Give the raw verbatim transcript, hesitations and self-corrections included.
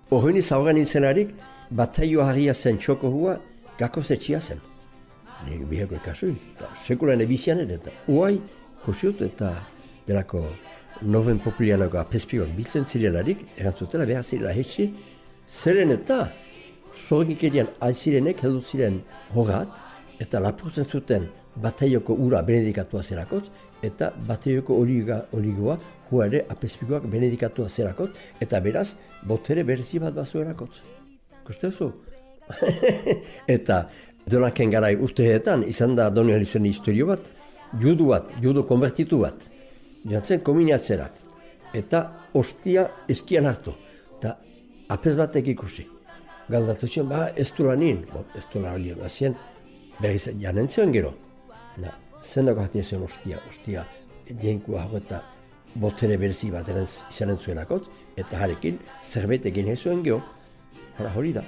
Horreni zaurren nintzelarik, bataioa harria zen txoko hua, gako zetxia zen. Nik biheko ikasun, sekulan ebizian ere, eta uai, kosiut eta delako noven populianako apespioak biltzen zirelarik, erantzutela behar zirela hetxi, zeren eta zorgik edian aizirenek heldu ziren horat, eta lapurtzen zuten bataioko ura benedikatua zerakotz, eta bataioko oliga, oligoa hua ere apespikoak benedikatua zerakotz, eta beraz, botere berezi bat bazuerakotz. Kosteuzu? Eta donaken garai urteetan, izan da Doni Elizuen historio bat, judu bat, judu konbertitu bat, jantzen kominatzera, eta ostia eskian hartu, eta apes batek ikusi. Galdatu zion, ba, ez du lanin, bo, ez du lanin, bazien, berriz janen zion gero. Na, zendako hatien zion ostia, ostia, dienkua hau eta botere berezi bat izanen zuenakotz, eta harekin zerbait egin zuen gero, hori da.